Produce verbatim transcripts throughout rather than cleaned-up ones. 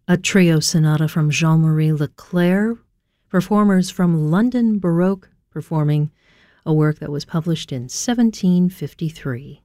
A trio sonata from Jean-Marie Leclerc, performers from London Baroque performing a work that was published in seventeen fifty-three.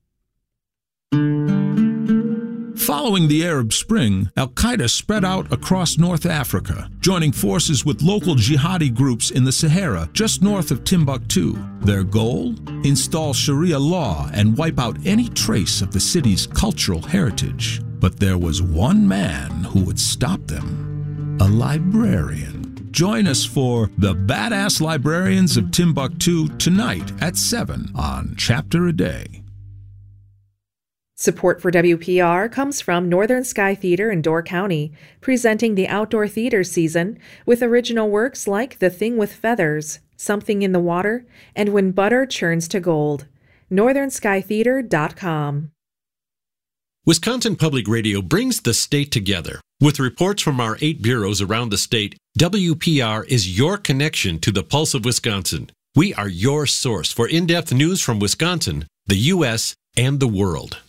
Following the Arab Spring, al-Qaeda spread out across North Africa, joining forces with local jihadi groups in the Sahara just north of Timbuktu. Their goal? Install Sharia law and wipe out any trace of the city's cultural heritage. But there was one man who would stop them: a librarian. Join us for The Badass Librarians of Timbuktu tonight at seven on Chapter a Day. Support for W P R comes from Northern Sky Theater in Door County, presenting the outdoor theater season with original works like The Thing with Feathers, Something in the Water, and When Butter Churns to Gold. northern sky theater dot com. Wisconsin Public Radio brings the state together. With reports from our eight bureaus around the state, W P R is your connection to the pulse of Wisconsin. We are your source for in-depth news from Wisconsin, the U S, and the world.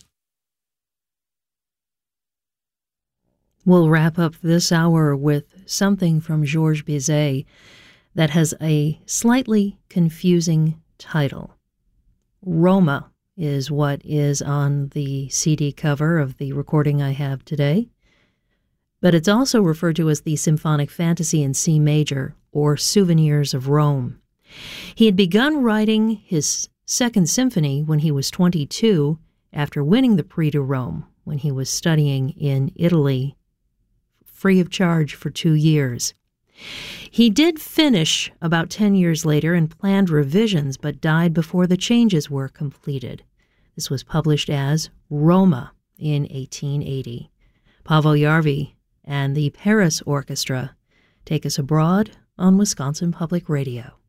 We'll wrap up this hour with something from Georges Bizet that has a slightly confusing title. Roma is what is on the C D cover of the recording I have today, but it's also referred to as the Symphonic Fantasy in C major, or Souvenirs of Rome. He had begun writing his second symphony when he was twenty-two, after winning the Prix de Rome when he was studying in Italy free of charge for two years. He did finish about ten years later and planned revisions, but died before the changes were completed. This was published as Roma in eighteen eighty. Paavo Järvi and the Paris Orchestra take us abroad on Wisconsin Public Radio.